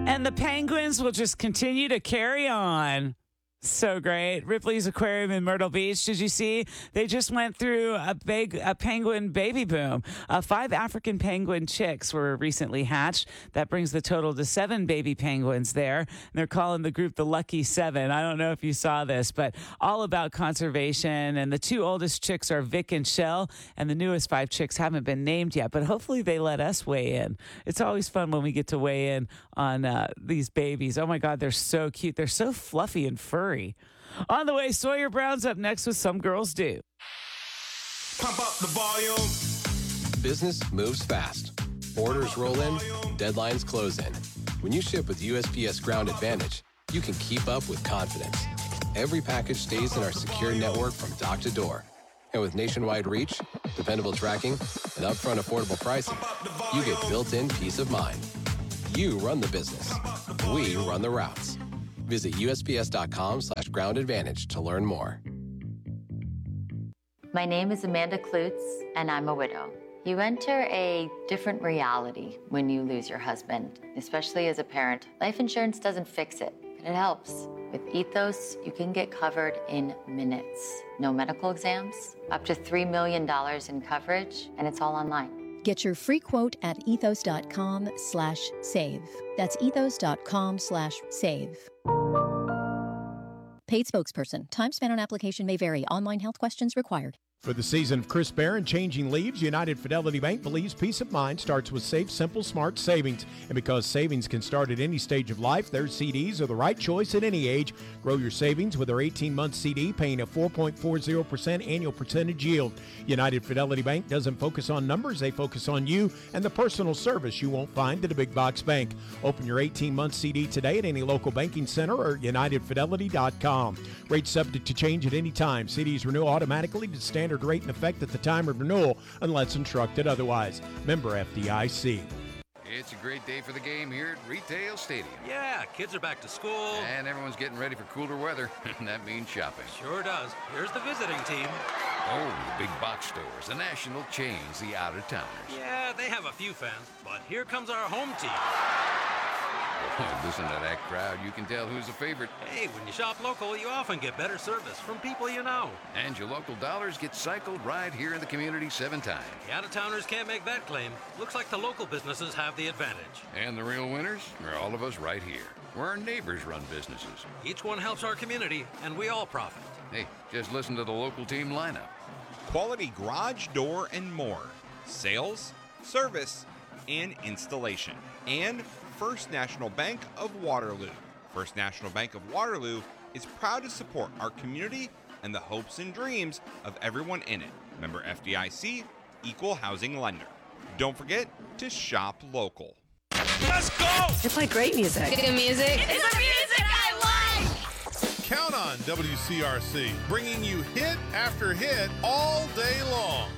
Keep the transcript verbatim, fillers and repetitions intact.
And the penguins will just continue to carry on. So great. Ripley's Aquarium in Myrtle Beach. Did you see? They just went through a big a penguin baby boom. Uh, five African penguin chicks were recently hatched. That brings the total to seven baby penguins there. And they're calling the group the Lucky Seven. I don't know if you saw this, but all about conservation. And the two oldest chicks are Vic and Shell. And the newest five chicks haven't been named yet, but hopefully they let us weigh in. It's always fun when we get to weigh in on uh, these babies. Oh my God, they're so cute. They're so fluffy and furry. On the way, Sawyer Brown's up next with Some Girls Do. Pump up the volume. Business moves fast. Orders roll in, deadlines close in. When you ship with U S P S Ground Advantage, you can keep up with confidence. Every package stays in our secure network from dock to door. And with nationwide reach, dependable tracking, and upfront affordable pricing, you get built-in peace of mind. You run the business. We run the routes. Visit USPS.com slash ground advantage to learn more. My name is Amanda Klutz, and I'm a widow. You enter a different reality when you lose your husband, especially as a parent. Life insurance doesn't fix it, but it helps. With Ethos, you can get covered in minutes. No medical exams, up to three million dollars in coverage, and it's all online. Get your free quote at ethos.com slash save. That's ethos.com slash save. Paid spokesperson. Time spent on application may vary. Online health questions required. For the season of crisp air and changing leaves, United Fidelity Bank believes peace of mind starts with safe, simple, smart savings. And because savings can start at any stage of life, their C Ds are the right choice at any age. Grow your savings with their eighteen-month C D paying a four point four zero percent annual percentage yield. United Fidelity Bank doesn't focus on numbers, they focus on you and the personal service you won't find at a big box bank. Open your eighteen-month C D today at any local banking center or united fidelity dot com. Rates subject to change at any time. C Ds renew automatically to standard rate in effect at the time of renewal unless instructed otherwise. Member F D I C. It's a great day for the game here at Retail Stadium. Yeah, kids are back to school. And everyone's getting ready for cooler weather. And that means shopping. Sure does. Here's the visiting team. Oh, the big box stores, the national chains, the out-of-towners. Yeah, they have a few fans, but here comes our home team. Listen to that crowd. You can tell who's a favorite. Hey, when you shop local, you often get better service from people you know. And your local dollars get cycled right here in the community seven times. The out-of-towners can't make that claim. Looks like the local businesses have the advantage. And the real winners are all of us right here, where our neighbors run businesses. Each one helps our community, and we all profit. Hey, just listen to the local team lineup. Quality garage door and more. Sales, service, and installation. And First National Bank of Waterloo. First National Bank of Waterloo is proud to support our community and the hopes and dreams of everyone in it. Member F D I C, Equal Housing Lender. Don't forget to shop local. Let's go! They play great music. Good music. It's the music I like! Count on W C R C, bringing you hit after hit all day long.